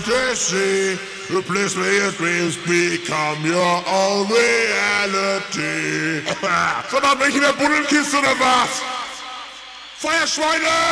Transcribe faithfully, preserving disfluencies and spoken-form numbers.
fantasy. Replace where your dreams become your own reality. Sag mal, welche in der Buddelkiste oder was? Feuerschweine!